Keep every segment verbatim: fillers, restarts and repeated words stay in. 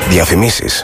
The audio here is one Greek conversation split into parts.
Διαφημίσεις.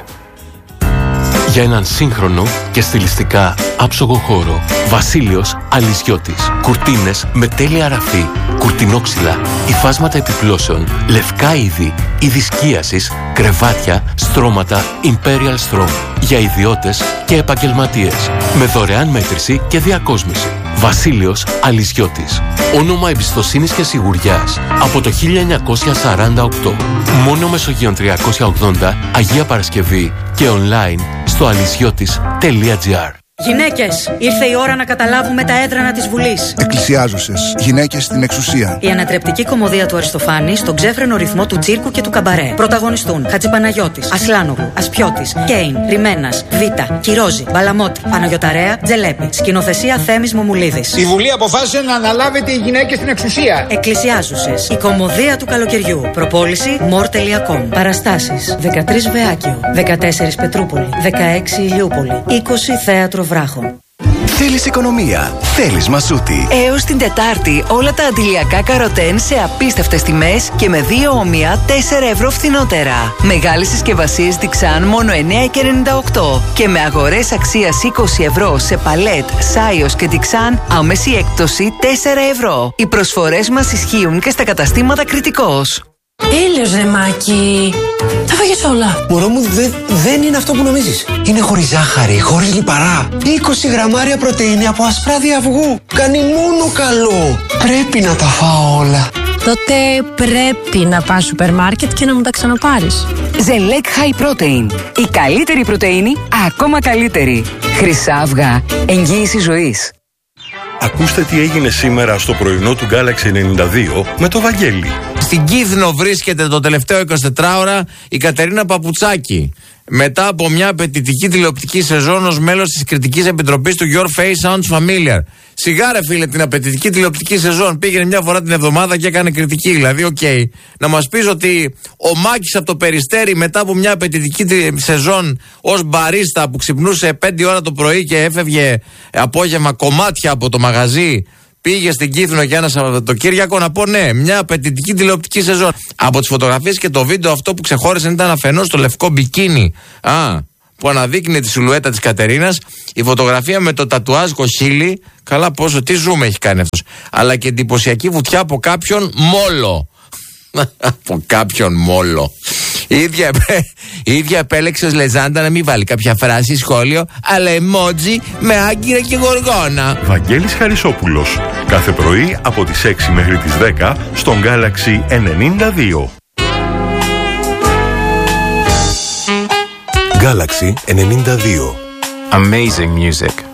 Για έναν σύγχρονο και στιλιστικά άψογο χώρο, Βασίλειος Αλυσιώτης. Κουρτίνες με τέλεια ραφή, κουρτινόξυλα, υφάσματα επιπλώσεων, λευκά είδη, είδη σκίασης, κρεβάτια, στρώματα Imperial Strong. Για ιδιώτες και επαγγελματίες. Με δωρεάν μέτρηση και διακόσμηση. Βασίλειος Αλυσιώτης. Όνομα εμπιστοσύνης και σιγουριάς από το χίλια εννιακόσια σαράντα οκτώ. Μόνο Μεσογείων τριακόσια ογδόντα, Αγία Παρασκευή και online στο αλυσιώτης τελεία τζι άρ. Γυναίκες, ήρθε η ώρα να καταλάβουμε τα έδρανα της Βουλής. Εκκλησιάζουσες, γυναίκες στην εξουσία. Η ανατρεπτική κωμωδία του Αριστοφάνη στον ξέφρενο ρυθμό του τσίρκου και του καμπαρέ. Πρωταγωνιστούν Χατζηπαναγιώτης, Ασλάνογλου, Ασπιώτης, Κέιν, Ρημένας, Βίτα, Κυρόζη, Μπαλαμότη, Παναγιωταρέα, Τζελέπη. Σκηνοθεσία Θέμης Μομουλίδης. Η Βουλή αποφάσισε να αναλάβετε οι γυναίκες στην εξουσία. Εκκλησιάζουσες, η κωμωδία του καλοκαιριού. Προπόληση μορ τελεία κομ. Παραστάσεις δεκατρείς Βεάκιο, δεκατέσσερα Πετρούπολη, δεκαέξι Ηλιούπολη, είκοσι Θέατρο Βράχων. Θέλεις οικονομία, θέλεις Μασούτη. Έως την Τετάρτη όλα τα αντιλιακά καροτέν σε απίστευτες τιμές και με δύο όμοια τέσσερα ευρώ φθηνότερα. Μεγάλες συσκευασίες Dixan μόνο εννέα και ενενήντα οκτώ και με αγορές αξίας είκοσι ευρώ σε παλέτ, Σάιος και Dixan άμεση έκπτωση τέσσερα ευρώ. Οι προσφορές μας ισχύουν και στα καταστήματα Κρητικός. Τέλειος ρε Μάκη. Τα φάγες όλα. Μωρό μου δε, δεν είναι αυτό που νομίζεις. Είναι χωρίς ζάχαρη, χωρίς λιπαρά. είκοσι γραμμάρια πρωτεΐνη από ασπράδι αυγού. Κάνει μόνο καλό. Πρέπει να τα φάω όλα. Τότε πρέπει να πας σούπερ μάρκετ και να μου τα ξαναπάρεις. Ζελέκ High Protein. Η καλύτερη πρωτεΐνη, ακόμα καλύτερη. Χρυσά αυγά. Εγγύηση ζωής. Ακούστε τι έγινε σήμερα στο πρωινό του Galaxy ενενήντα δύο με το Βαγγέλη. Στην Κύθνο βρίσκεται το τελευταίο εικοσιτετράωρα η Κατερίνα Παπουτσάκη. Μετά από μια απαιτητική τηλεοπτική σεζόν ως μέλος της κριτικής επιτροπής του Your Face Sounds Familiar. Σιγά ρε φίλε την απαιτητική τηλεοπτική σεζόν. Πήγαινε μια φορά την εβδομάδα και έκανε κριτική. Δηλαδή, οκ. Okay. Να μας πεις ότι ο Μάκης από το Περιστέρι μετά από μια απαιτητική σεζόν ως μπαρίστα που ξυπνούσε πέντε ώρα το πρωί και έφευγε απόγευμα κομμάτια από το μαγαζί. Πήγε στην Κύθνο για ένα Σαββατοκύριακο να πω ναι, μια απαιτητική τηλεοπτική σεζόν. Από τις φωτογραφίες και το βίντεο αυτό που ξεχώρισε ήταν αφενός το λευκό μπικίνι. Α, που αναδείκνει τη σιλουέτα της Κατερίνας. Η φωτογραφία με το τατουάζ κοχύλι. Καλά πόσο, τι ζούμε έχει κάνει αυτός. Αλλά και εντυπωσιακή βουτιά από κάποιον μόλο. Από κάποιον μόλο. Η ίδια, η ίδια επέλεξε ως λεζάντα να μην βάλει κάποια φράση, σχόλιο, αλλά emoji με άγκυρα και γοργόνα. Βαγγέλης Χαρισόπουλος. Κάθε πρωί από τις έξι μέχρι τις δέκα στον Galaxy ενενήντα δύο. Galaxy ενενήντα δύο. Amazing music.